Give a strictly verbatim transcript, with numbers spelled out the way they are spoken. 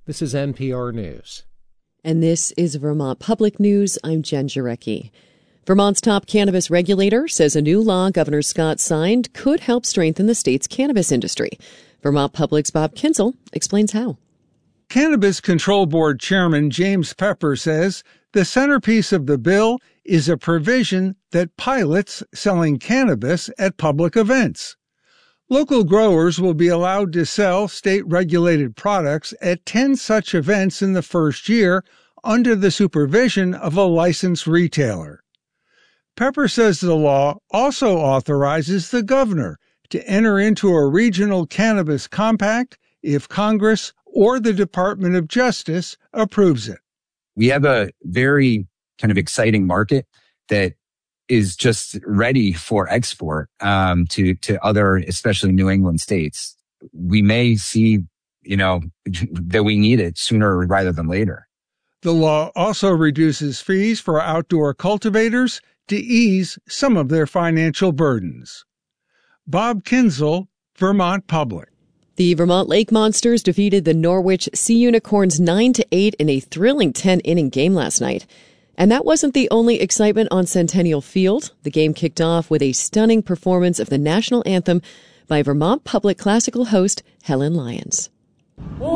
This is N P R News. And this is Vermont Public News. I'm Jen Jarecki. Vermont's top cannabis regulator says a new law Governor Scott signed could help strengthen the state's cannabis industry. Vermont Public's Bob Kinzel explains how. Cannabis Control Board Chairman James Pepper says the centerpiece of the bill is a provision that pilots selling cannabis at public events. Local growers will be allowed to sell state-regulated products at ten such events in the first year under the supervision of a licensed retailer. Pepper says the law also authorizes the governor to enter into a regional cannabis compact if Congress or the Department of Justice approves it. We have a very kind of exciting market that is just ready for export um, to to other, especially New England states. We may see, you know, that we need it sooner rather than later. The law also reduces fees for outdoor cultivators to ease some of their financial burdens. Bob Kinzel, Vermont Public. The Vermont Lake Monsters defeated the Norwich Sea Unicorns nine to eight in a thrilling ten-inning game last night. And that wasn't the only excitement on Centennial Field. The game kicked off with a stunning performance of the national anthem by Vermont Public classical host Helen Lyons.